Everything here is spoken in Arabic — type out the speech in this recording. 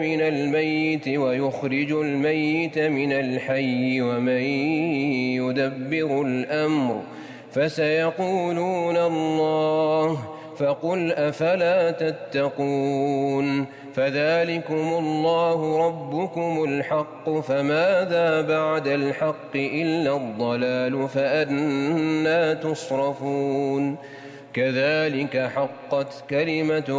من الميت ويخرج الميت من الحي ومن يدبر الأمر فسيقولون الله فقل أفلا تتقون فذلكم الله ربكم الحق فماذا بعد الحق إلا الضلال فأنى تصرفون كذلك حقت كلمة